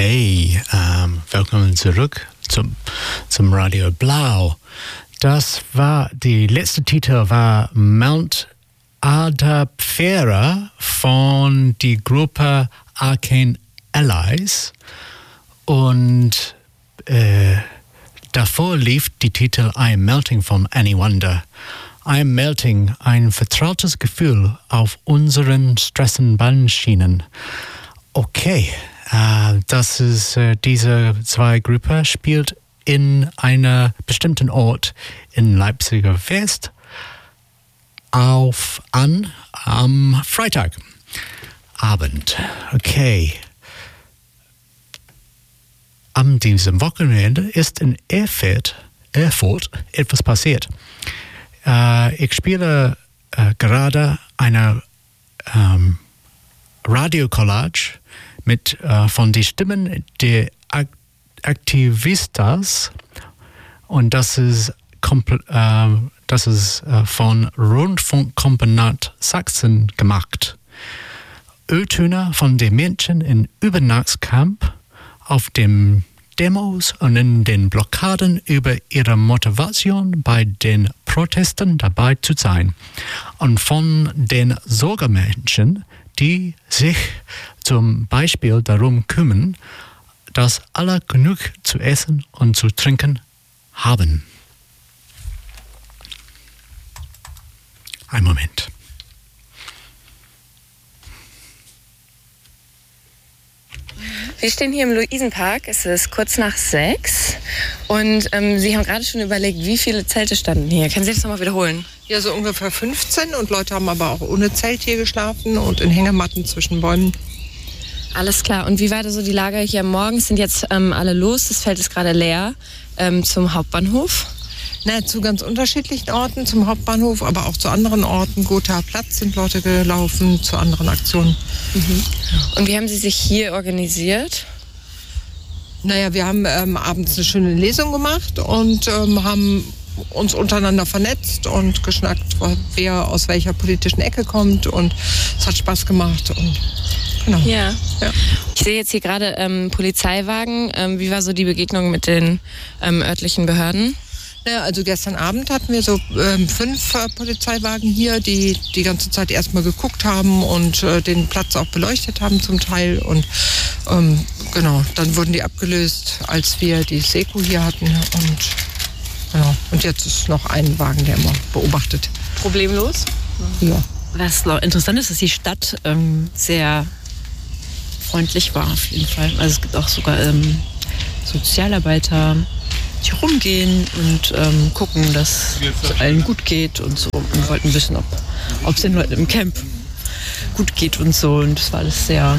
Okay, willkommen zurück zum Radio Blau. Das war, die letzte Titel war Mount Adapfera von die Gruppe Arcane Allies und davor lief die Titel I'm Melting von Annie Wonder. I'm Melting, ein vertrautes Gefühl auf unseren Straßenbahnschienen. Okay, das ist diese zwei Gruppen spielt in einem bestimmten Ort in Leipziger West am Freitagabend. Okay. An diesem Wochenende ist in Erfurt etwas passiert. Ich spiele gerade eine Radio-Collage von den Stimmen der Aktivistas und das ist von Rundfunkkombinat Sachsen gemacht. Ö-Töne von den Menschen in Übernachtskamp auf den Demos und in den Blockaden über ihre Motivation bei den Protesten dabei zu sein und von den Sorgemenschen, die sich zum Beispiel darum kümmern, dass alle genug zu essen und zu trinken haben. Ein Moment. Wir stehen hier im Luisenpark, es ist kurz nach 6 und Sie haben gerade schon überlegt, wie viele Zelte standen hier. Können Sie das nochmal wiederholen? Ja, so ungefähr 15 und Leute haben aber auch ohne Zelt hier geschlafen und in Hängematten zwischen Bäumen. Alles klar. Und wie war da so die Lage hier morgens? Sind jetzt alle los, das Feld ist gerade leer, zum Hauptbahnhof? Zu ganz unterschiedlichen Orten, zum Hauptbahnhof, aber auch zu anderen Orten. Gothaer Platz sind Leute gelaufen, zu anderen Aktionen. Mhm. Und wie haben Sie sich hier organisiert? Wir haben abends eine schöne Lesung gemacht und haben uns untereinander vernetzt und geschnackt, wer aus welcher politischen Ecke kommt und es hat Spaß gemacht. Und genau. Ja. Ich sehe jetzt hier gerade Polizeiwagen. Wie war so die Begegnung mit den örtlichen Behörden? Also gestern Abend hatten wir so 5 Polizeiwagen hier, die die ganze Zeit erstmal geguckt haben und den Platz auch beleuchtet haben zum Teil. Und dann wurden die abgelöst, als wir die Seko hier hatten. Und jetzt ist noch ein Wagen, der immer beobachtet. Problemlos? Ja. Was interessant ist, dass die Stadt sehr freundlich war auf jeden Fall. Also es gibt auch sogar Sozialarbeiter, die rumgehen und gucken, dass es allen gut geht und so. Und wollten wissen, ob es den Leuten im Camp gut geht und so. Und das war alles sehr,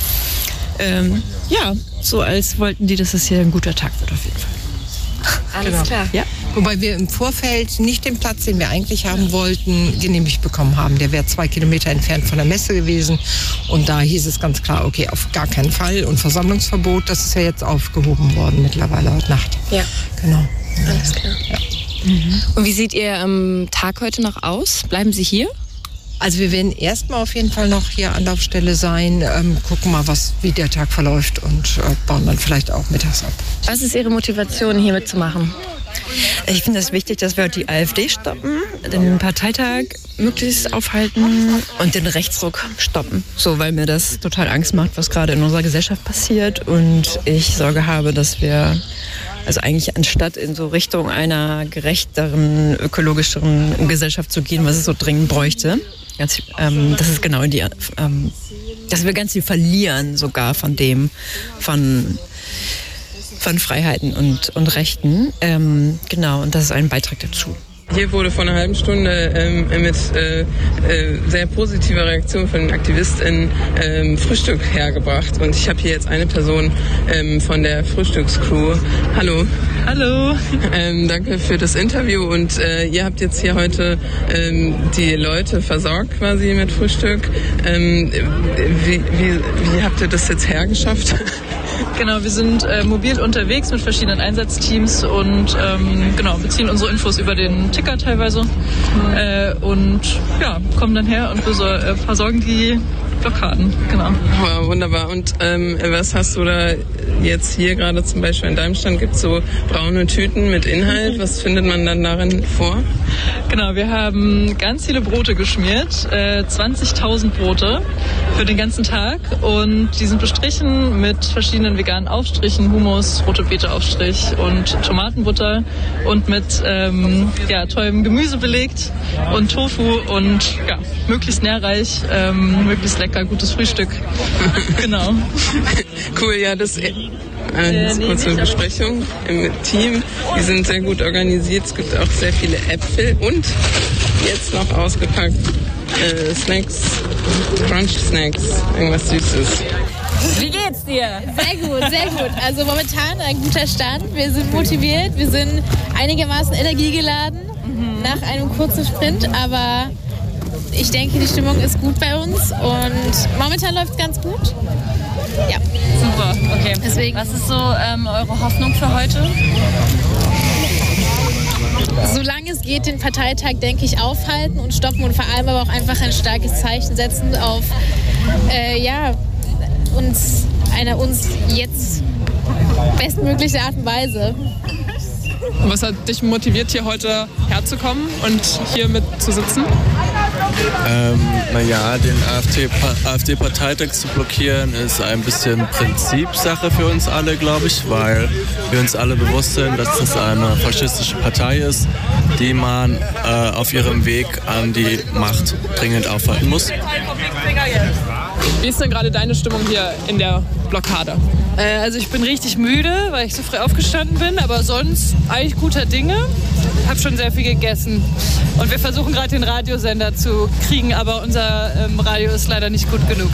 so als wollten die, dass es hier ein guter Tag wird auf jeden Fall. Alles klar. Ja. Wobei wir im Vorfeld nicht den Platz, den wir eigentlich haben wollten, genehmigt bekommen haben. Der wäre 2 Kilometer entfernt von der Messe gewesen. Und da hieß es ganz klar, okay, auf gar keinen Fall. Und Versammlungsverbot, das ist ja jetzt aufgehoben worden mittlerweile heute Nacht. Ja. Genau. Alles klar. Ja. Mhm. Und wie sieht Ihr Tag heute noch aus? Bleiben Sie hier? Also wir werden erstmal auf jeden Fall noch hier Anlaufstelle sein, gucken mal, wie der Tag verläuft und bauen dann vielleicht auch mittags ab. Was ist Ihre Motivation, hier mitzumachen? Ich finde es wichtig, dass wir die AfD stoppen, den Parteitag möglichst aufhalten und den Rechtsruck stoppen. So, weil mir das total Angst macht, was gerade in unserer Gesellschaft passiert und ich Sorge habe, dass wir eigentlich anstatt in so Richtung einer gerechteren, ökologischeren Gesellschaft zu gehen, was es so dringend bräuchte, das ist genau dass wir ganz viel verlieren sogar von Freiheiten und Rechten. Genau, und das ist ein Beitrag dazu. Hier wurde vor einer halben Stunde mit sehr positiver Reaktion von den AktivistInnen Frühstück hergebracht. Und ich habe hier jetzt eine Person von der Frühstückscrew. Hallo. Hallo. Danke für das Interview. Und ihr habt jetzt hier heute die Leute versorgt quasi mit Frühstück. Wie habt ihr das jetzt hergeschafft? Genau, wir sind mobil unterwegs mit verschiedenen Einsatzteams und beziehen unsere Infos über den Ticker teilweise und kommen dann her und versorgen die Blockaden, genau. Wow, wunderbar. Und was hast du da jetzt hier gerade zum Beispiel an deinem Stand? Gibt es so braune Tüten mit Inhalt? Was findet man dann darin vor? Genau, wir haben ganz viele Brote geschmiert, 20.000 Brote für den ganzen Tag und die sind bestrichen mit verschiedenen veganen Aufstrichen, Hummus, rote Beete Aufstrich und Tomatenbutter und mit tollem Gemüse belegt und Tofu und ja, möglichst nährreich, möglichst lecker, gutes Frühstück. Genau. Cool, ja, das kurze Besprechung im Team. Die sind sehr gut organisiert. Es gibt auch sehr viele Äpfel und jetzt noch ausgepackt Snacks, Crunch-Snacks, irgendwas Süßes. Wie geht's dir? Sehr gut, sehr gut. Also momentan ein guter Stand. Wir sind motiviert, wir sind einigermaßen energiegeladen nach einem kurzen Sprint, aber ich denke, die Stimmung ist gut bei uns und momentan läuft es ganz gut. Ja. Super, okay. Deswegen. Was ist so eure Hoffnung für heute? Solange es geht, den Parteitag, denke ich, aufhalten und stoppen und vor allem aber auch einfach ein starkes Zeichen setzen auf uns jetzt bestmögliche Art und Weise. Und was hat dich motiviert, hier heute herzukommen und hier mit zu sitzen? Den AfD-Parteitag zu blockieren ist ein bisschen Prinzipsache für uns alle, glaube ich, weil wir uns alle bewusst sind, dass das eine faschistische Partei ist, die man auf ihrem Weg an die Macht dringend aufhalten muss. Wie ist denn gerade deine Stimmung hier in der Blockade? Also ich bin richtig müde, weil ich so früh aufgestanden bin, aber sonst eigentlich guter Dinge. Hab schon sehr viel gegessen. Und wir versuchen gerade den Radiosender zu kriegen, aber unser Radio ist leider nicht gut genug.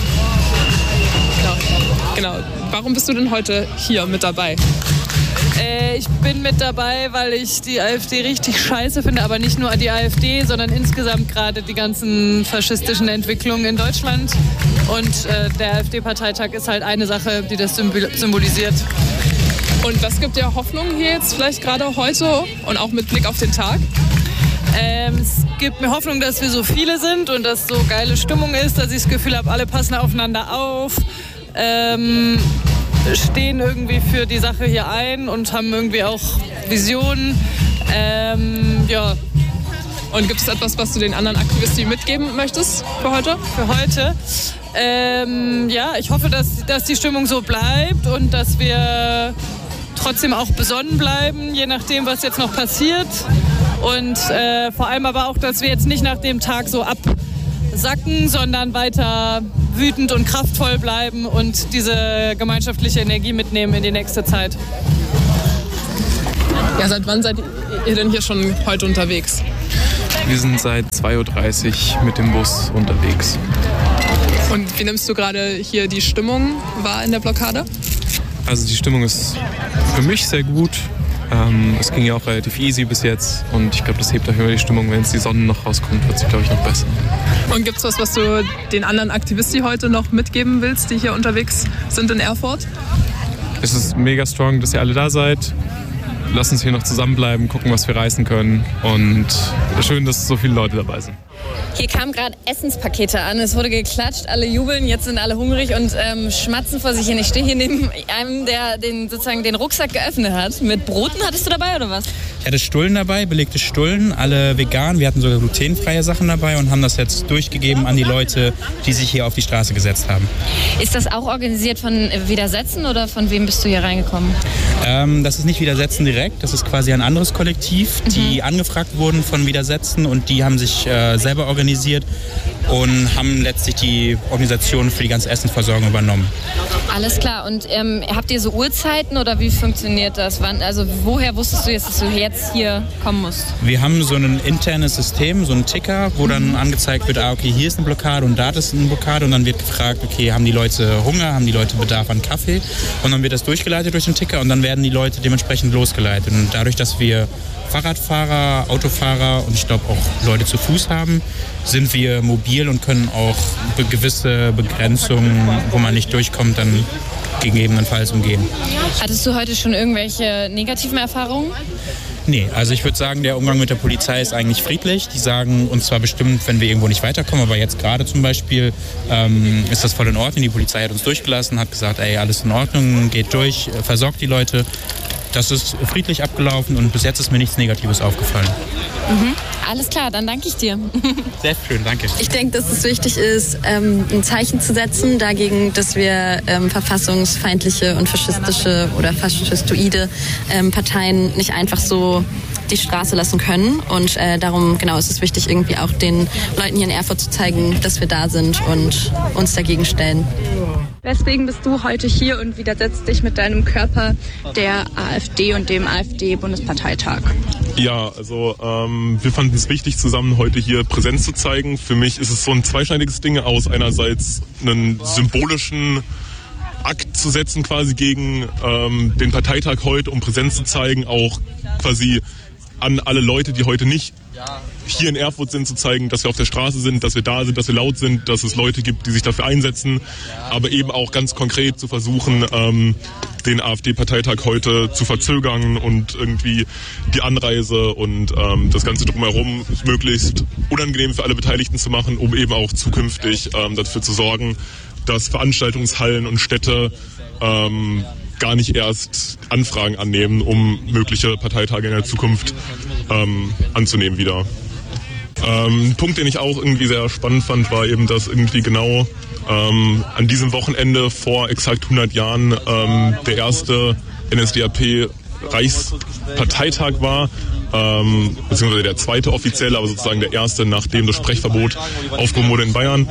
Genau. Warum bist du denn heute hier mit dabei? Ich bin mit dabei, weil ich die AfD richtig scheiße finde, aber nicht nur die AfD, sondern insgesamt gerade die ganzen faschistischen Entwicklungen in Deutschland. Und der AfD-Parteitag ist halt eine Sache, die das symbolisiert. Und was gibt dir Hoffnung hier jetzt vielleicht gerade heute und auch mit Blick auf den Tag? Es gibt mir Hoffnung, dass wir so viele sind und dass so geile Stimmung ist, dass ich das Gefühl habe, alle passen aufeinander auf. Stehen irgendwie für die Sache hier ein und haben irgendwie auch Visionen. Und gibt es etwas, was du den anderen Aktivisten mitgeben möchtest für heute? Für heute? Ich hoffe, dass die Stimmung so bleibt und dass wir trotzdem auch besonnen bleiben, je nachdem, was jetzt noch passiert. Und vor allem aber auch, dass wir jetzt nicht nach dem Tag so absacken, sondern weiter wütend und kraftvoll bleiben und diese gemeinschaftliche Energie mitnehmen in die nächste Zeit. Ja, seit wann seid ihr denn hier schon heute unterwegs? Wir sind seit 2.30 Uhr mit dem Bus unterwegs. Und wie nimmst du gerade hier die Stimmung wahr in der Blockade? Also die Stimmung ist für mich sehr gut. Es ging ja auch relativ easy bis jetzt und ich glaube, das hebt auch immer die Stimmung. Wenn jetzt die Sonne noch rauskommt, wird sie, glaube ich, noch besser. Und gibt es was du den anderen Aktivisten heute noch mitgeben willst, die hier unterwegs sind in Erfurt? Es ist mega strong, dass ihr alle da seid. Lasst uns hier noch zusammenbleiben, gucken, was wir reißen können. Und schön, dass so viele Leute dabei sind. Hier kamen gerade Essenspakete an, es wurde geklatscht, alle jubeln, jetzt sind alle hungrig und schmatzen vor sich hin. Ich stehe hier neben einem, der den Rucksack geöffnet hat. Mit Broten hattest du dabei oder was? Ich hatte Stullen dabei, belegte Stullen, alle vegan. Wir hatten sogar glutenfreie Sachen dabei und haben das jetzt durchgegeben an die Leute, die sich hier auf die Straße gesetzt haben. Ist das auch organisiert von Widersetzen oder von wem bist du hier reingekommen? Das ist nicht Widersetzen direkt, das ist quasi ein anderes Kollektiv, die angefragt wurden von Widersetzen und die haben sich selber organisiert und haben letztlich die Organisation für die ganze Essensversorgung übernommen. Alles klar. Und habt ihr so Uhrzeiten oder wie funktioniert das? Woher wusstest du jetzt, dass du jetzt hier kommen musst? Wir haben so ein internes System, so einen Ticker, wo dann angezeigt wird, okay, hier ist eine Blockade und da ist eine Blockade und dann wird gefragt, okay, haben die Leute Hunger, haben die Leute Bedarf an Kaffee und dann wird das durchgeleitet durch den Ticker und dann werden die Leute dementsprechend losgeleitet. Und dadurch, dass wir Fahrradfahrer, Autofahrer und ich glaube auch Leute zu Fuß haben, sind wir mobil und können auch gewisse Begrenzungen, wo man nicht durchkommt, dann gegebenenfalls umgehen. Hattest du heute schon irgendwelche negativen Erfahrungen? Nee, also ich würde sagen, der Umgang mit der Polizei ist eigentlich friedlich. Die sagen uns zwar bestimmt, wenn wir irgendwo nicht weiterkommen, aber jetzt gerade zum Beispiel ist das voll in Ordnung. Die Polizei hat uns durchgelassen, hat gesagt, ey, alles in Ordnung, geht durch, versorgt die Leute. Das ist friedlich abgelaufen und bis jetzt ist mir nichts Negatives aufgefallen. Alles klar, dann danke ich dir. Sehr schön, danke. Ich denke, dass es wichtig ist, ein Zeichen zu setzen dagegen, dass wir verfassungsfeindliche und faschistische oder faschistoide Parteien nicht einfach so die Straße lassen können. Und darum genau ist es wichtig, irgendwie auch den Leuten hier in Erfurt zu zeigen, dass wir da sind und uns dagegen stellen. Weswegen bist du heute hier und widersetzt dich mit deinem Körper der AfD und dem AfD-Bundesparteitag? Ja, also wir fanden es wichtig, zusammen heute hier Präsenz zu zeigen. Für mich ist es so ein zweischneidiges Ding aus einerseits einen symbolischen Akt zu setzen quasi gegen den Parteitag heute, um Präsenz zu zeigen, auch quasi an alle Leute, die heute nicht hier in Erfurt sind, zu zeigen, dass wir auf der Straße sind, dass wir da sind, dass wir laut sind, dass es Leute gibt, die sich dafür einsetzen, aber eben auch ganz konkret zu versuchen, den AfD-Parteitag heute zu verzögern und irgendwie die Anreise und das Ganze drumherum möglichst unangenehm für alle Beteiligten zu machen, um eben auch zukünftig dafür zu sorgen, dass Veranstaltungshallen und Städte gar nicht erst Anfragen annehmen, um mögliche Parteitage in der Zukunft anzunehmen wieder. Ein Punkt, den ich auch irgendwie sehr spannend fand, war eben, dass irgendwie genau an diesem Wochenende vor exakt 100 Jahren der erste NSDAP-Reichsparteitag war, beziehungsweise der zweite offizielle, aber sozusagen der erste, nachdem das Sprechverbot aufgehoben wurde in Bayern.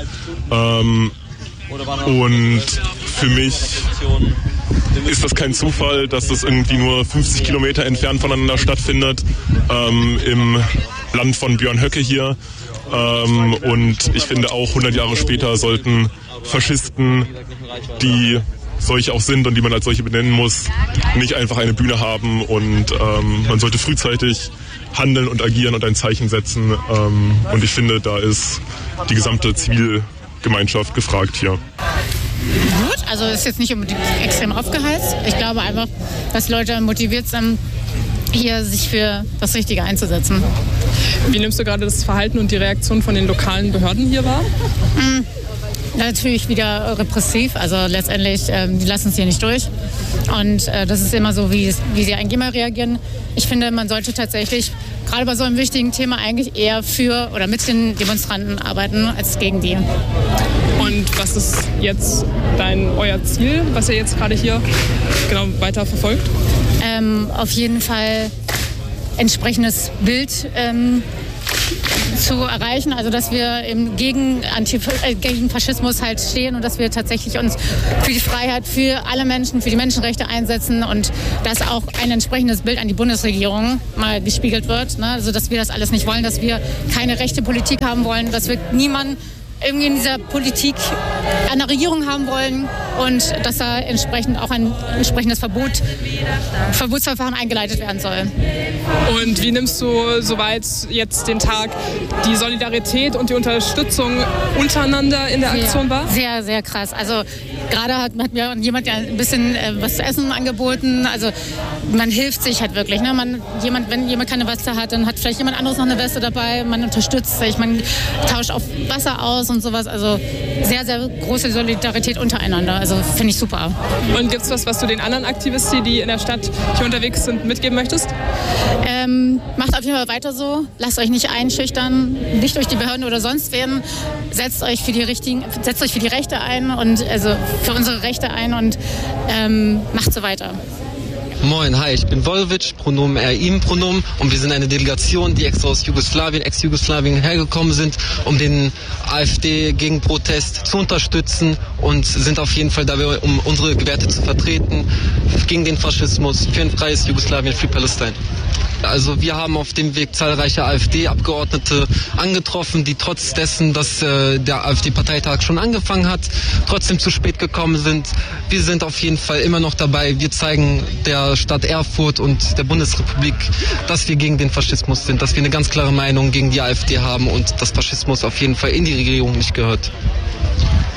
Und für mich ist das kein Zufall, dass das irgendwie nur 50 Kilometer entfernt voneinander stattfindet, im Land von Björn Höcke hier. Und ich finde auch 100 Jahre später sollten Faschisten, die solche auch sind und die man als solche benennen muss, nicht einfach eine Bühne haben. Und man sollte frühzeitig handeln und agieren und ein Zeichen setzen. Und ich finde, da ist die gesamte Zivilgemeinschaft gefragt hier. Gut, also ist jetzt nicht unbedingt extrem aufgeheizt. Ich glaube einfach, dass Leute motiviert sind, hier sich für das Richtige einzusetzen. Wie nimmst du gerade das Verhalten und die Reaktion von den lokalen Behörden hier wahr? Natürlich wieder repressiv, also letztendlich, die lassen es hier nicht durch. Und das ist immer so, wie sie eigentlich immer reagieren. Ich finde, man sollte tatsächlich gerade bei so einem wichtigen Thema eigentlich eher für oder mit den Demonstranten arbeiten, als gegen die. Und was ist jetzt euer Ziel, was ihr jetzt gerade hier genau weiter verfolgt? Auf jeden Fall entsprechendes Bild zu erreichen, also dass wir eben gegen Faschismus halt stehen und dass wir tatsächlich uns für die Freiheit, für alle Menschen, für die Menschenrechte einsetzen und dass auch ein entsprechendes Bild an die Bundesregierung mal gespiegelt wird, ne? Also dass wir das alles nicht wollen, dass wir keine rechte Politik haben wollen, dass wir niemanden irgendwie in dieser Politik an der Regierung haben wollen und dass da entsprechend auch ein entsprechendes Verbotsverfahren eingeleitet werden soll. Und wie nimmst du soweit jetzt den Tag die Solidarität und die Unterstützung untereinander in der Aktion wahr? Sehr, sehr krass. Also gerade hat mir jemand ja ein bisschen was zu essen angeboten. Also man hilft sich halt wirklich. Ne? Wenn jemand keine Weste hat, dann hat vielleicht jemand anderes noch eine Weste dabei. Man unterstützt sich, man tauscht auf Wasser aus und sowas. Also sehr, sehr große Solidarität untereinander. Also finde ich super. Und gibt es was du den anderen Aktivisten, die in der Stadt hier unterwegs sind, mitgeben möchtest? Macht auf jeden Fall weiter so. Lasst euch nicht einschüchtern, nicht durch die Behörden oder sonst wen. Setzt euch für die Rechte ein und also für unsere Rechte ein und macht so weiter. Moin, hi, ich bin Volvic, Pronomen er, ihm Pronomen und wir sind eine Delegation, die extra aus Ex-Jugoslawien hergekommen sind, um den AfD-Gegenprotest zu unterstützen und sind auf jeden Fall dabei, um unsere Werte zu vertreten, gegen den Faschismus, für ein freies Jugoslawien, Free Palestine. Also wir haben auf dem Weg zahlreiche AfD-Abgeordnete angetroffen, die trotz dessen, dass der AfD-Parteitag schon angefangen hat, trotzdem zu spät gekommen sind. Wir sind auf jeden Fall immer noch dabei. Wir zeigen der Stadt Erfurt und der Bundesrepublik, dass wir gegen den Faschismus sind, dass wir eine ganz klare Meinung gegen die AfD haben und dass Faschismus auf jeden Fall in die Regierung nicht gehört.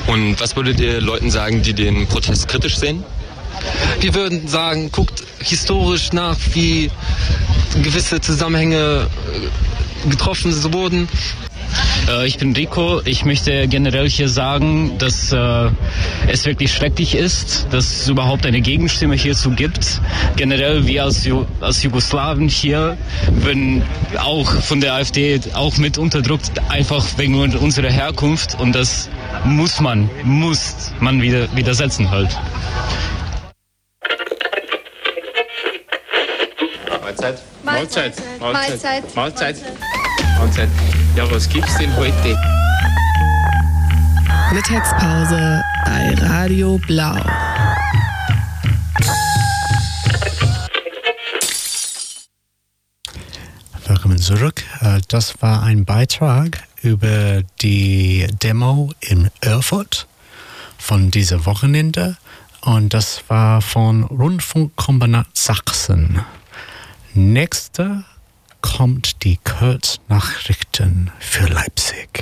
Und was würdet ihr Leuten sagen, die den Protest kritisch sehen? Wir würden sagen, guckt historisch nach, wie gewisse Zusammenhänge getroffen wurden. Ich bin Rico. Ich möchte generell hier sagen, dass es wirklich schrecklich ist, dass es überhaupt eine Gegenstimme hierzu gibt. Generell wir als Jugoslawen hier werden auch von der AfD auch mit unterdrückt, einfach wegen unserer Herkunft. Und das muss man widersetzen halt. Mahlzeit. Ja, was gibt's denn heute? Mittagspause bei Radio Blau. Willkommen zurück. Das war ein Beitrag über die Demo in Erfurt von diesem Wochenende und das war von Rundfunkkombinat Sachsen. Nächste kommt die Kurznachrichten für Leipzig.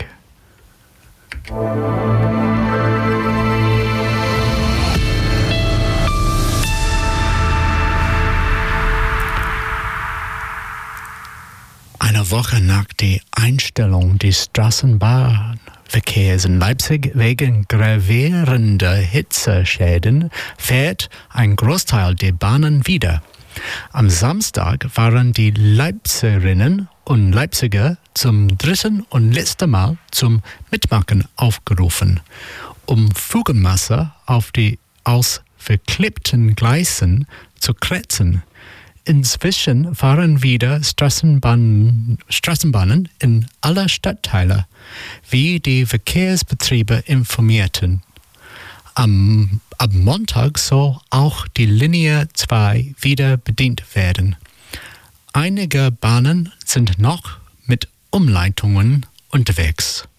Eine Woche nach der Einstellung des Straßenbahnverkehrs in Leipzig wegen gravierender Hitzeschäden fährt ein Großteil der Bahnen wieder. Am Samstag waren die Leipzigerinnen und Leipziger zum dritten und letzten Mal zum Mitmachen aufgerufen, um Fugenmasse auf die aus verklebten Gleisen zu kratzen. Inzwischen fahren wieder Straßenbahnen in alle Stadtteile, wie die Verkehrsbetriebe informierten. Ab Montag soll auch die Linie 2 wieder bedient werden. Einige Bahnen sind noch mit Umleitungen unterwegs.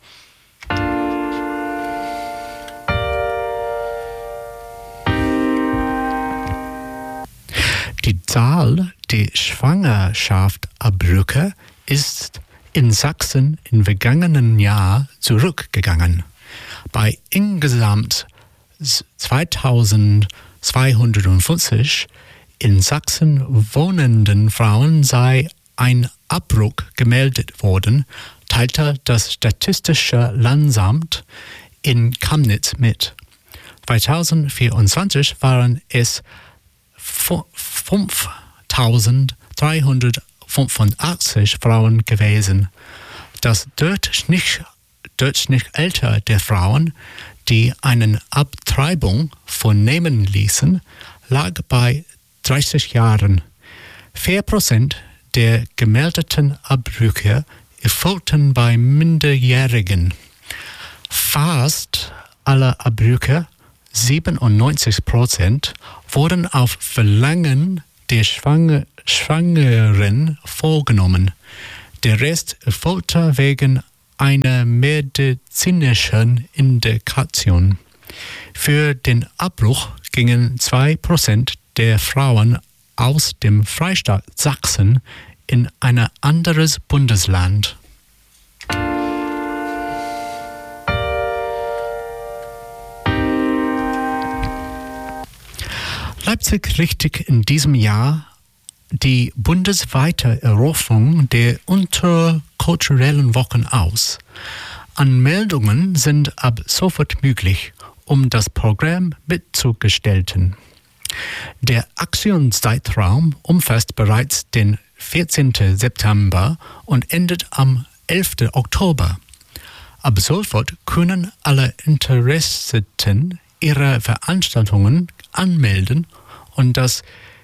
Die Zahl der Schwangerschaftsabbrüche ist in Sachsen im vergangenen Jahr zurückgegangen. Bei insgesamt 2250 in Sachsen wohnenden Frauen sei ein Abbruch gemeldet worden, teilte das Statistische Landesamt in Chemnitz mit. 2024 waren es 5.385 Frauen gewesen. Das Durchschnittsalter der Frauen, die eine Abtreibung vornehmen ließen, lag bei 30 Jahren. 4% der gemeldeten Abbrüche erfolgten bei Minderjährigen. Fast alle Abbrüche, 97%, wurden auf Verlangen der Schwangeren vorgenommen. Der Rest erfolgte wegen einer medizinischen Indikation. Für den Abbruch gingen 2% der Frauen aus dem Freistaat Sachsen in ein anderes Bundesland. Leipzig richtet in diesem Jahr die bundesweite Eröffnung der interkulturellen Wochen aus. Anmeldungen sind ab sofort möglich, um das Programm mitzugestalten. Der Aktionszeitraum umfasst bereits den 14. September und endet am 11. Oktober. Ab sofort können alle Interessenten ihre Veranstaltungen anmelden und das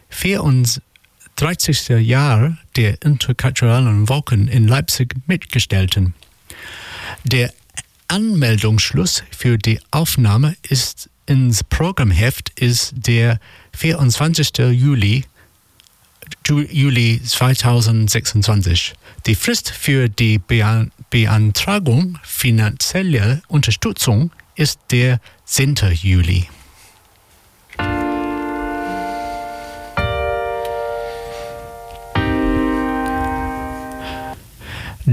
34. Jahr der interkulturellen Wochen in Leipzig mitgestalten. Der Anmeldungsschluss für die Aufnahme ins Programmheft ist der 24. Juli 2026. Die Frist für die Beantragung finanzieller Unterstützung ist der 10. Juli.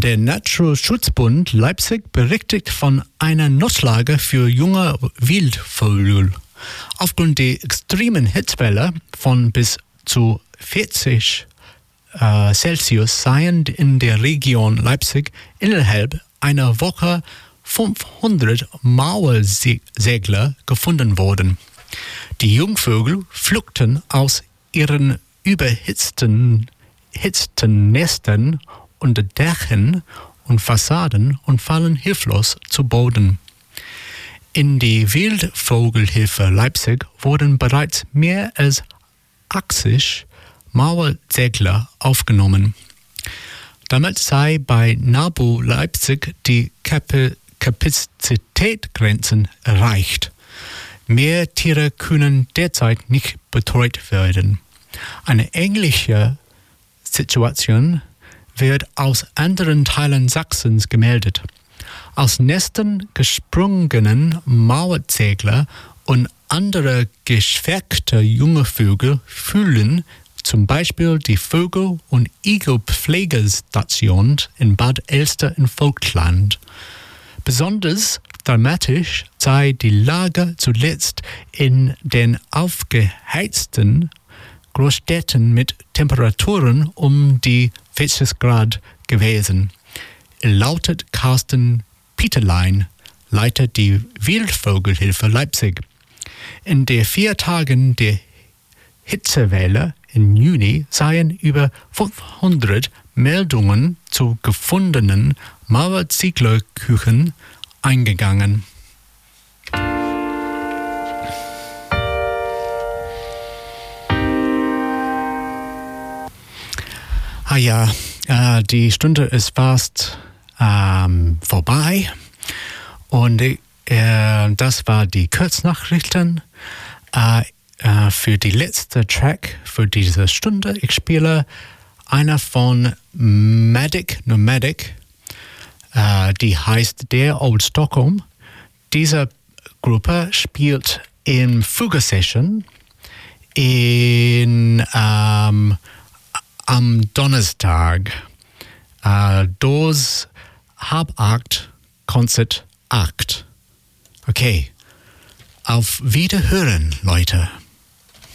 Der Naturschutzbund Leipzig berichtet von einer Notlage für junge Wildvögel. Aufgrund der extremen Hitzewelle von bis zu 40 Celsius seien in der Region Leipzig innerhalb einer Woche 500 Mauersegler gefunden worden. Die Jungvögel flüchten aus ihren überhitzten Nestern unter Dächern und Fassaden und fallen hilflos zu Boden. In die Wildvogelhilfe Leipzig wurden bereits mehr als 80 Mauersegler aufgenommen. Damit sei bei NABU Leipzig die Kapazitätsgrenzen erreicht. Mehr Tiere können derzeit nicht betreut werden. Eine ähnliche Situation wird aus anderen Teilen Sachsens gemeldet. Aus Nestern gesprungenen Mauersegler und andere geschwächte junge Vögel fühlen zum Beispiel die Vögel- und Igelpflegestation in Bad Elster in Vogtland. Besonders dramatisch sei die Lage zuletzt in den aufgeheizten Großstädten mit Temperaturen um die 40 Grad gewesen, lautet Carsten Peterlein, Leiter der Wildvogelhilfe Leipzig. In den 4 Tagen der Hitzewelle im Juni seien über 500 Meldungen zu gefundenen Mauerseglerküchen eingegangen. Die Stunde ist fast vorbei und das war die Kurznachrichten. Für die letzte Track für diese Stunde, ich spiele einer von Nomadic, die heißt Der Old Stockholm. Diese Gruppe spielt in Fuga-Session am Donnerstag. Dos halb 8, Konzert 8. Okay, auf Wiederhören, Leute.